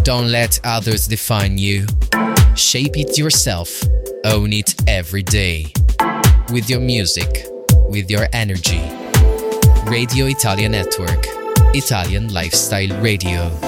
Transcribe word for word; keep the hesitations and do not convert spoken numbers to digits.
Don't let others define you. Shape it yourself. Own it every day. With your music, with your energy. Radio Italia Network. Italian Lifestyle Radio.